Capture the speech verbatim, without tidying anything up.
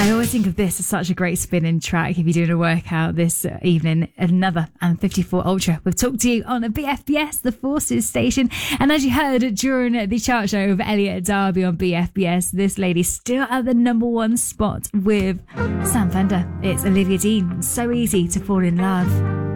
I always think of this as such a great spinning track if you're doing a workout this evening. Another M fifty-four Ultra. We've talked to you on a B F B S, the Forces station. And as you heard during the chart show of Elliot Darby on B F B S, this lady's still at the number one spot with Sam Fender. It's Olivia Dean. So easy to fall in love.